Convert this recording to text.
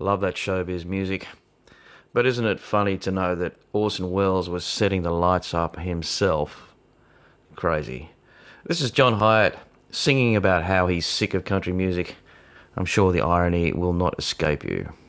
Love that showbiz music. But isn't it funny to know that Orson Welles was setting the lights up himself? Crazy. This is John Hyatt singing about how he's sick of country music. I'm sure the irony will not escape you.